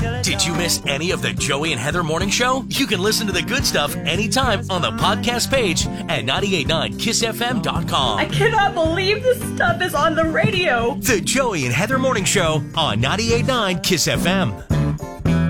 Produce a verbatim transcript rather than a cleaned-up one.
Did you miss any of the Joey and Heather Morning Show? You can listen to the good stuff anytime on the podcast page at nine eight nine kiss f m dot com. I cannot believe this stuff is on the radio. The Joey and Heather Morning Show on nine eight nine kiss F M.